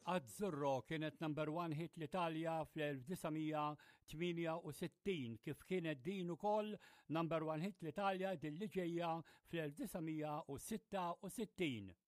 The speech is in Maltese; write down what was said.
Azzurro kienet number 1 hit l-Italja fl-1968 kif kienet din ukoll number 1 hit l-Italja din li ġejja fl-1966.